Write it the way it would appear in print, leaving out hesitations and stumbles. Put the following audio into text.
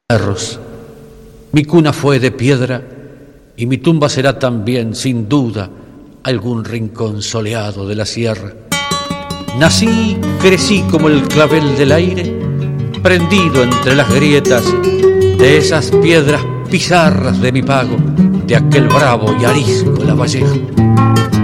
cerros. Mi cuna fue de piedra y mi tumba será también, sin duda, algún rincón soleado de la sierra. Nací, crecí como el clavel del aire, prendido entre las grietas de esas piedras pizarras de mi pago, de aquel bravo y arisco Lavallejo.